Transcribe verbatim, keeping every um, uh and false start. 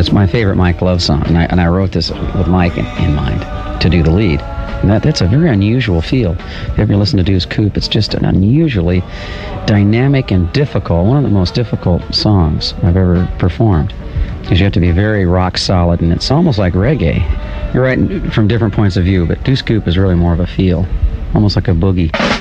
It's my favorite Mike Love song, and I, and I wrote this with Mike in, in mind to do the lead. And that, that's a very unusual feel. If you ever listen to Deuce Coupe, it's just an unusually dynamic and difficult, one of the most difficult songs I've ever performed, because you have to be very rock solid, and it's almost like reggae. You're right from different points of view, but Deuce Coupe is really more of a feel, almost like a boogie.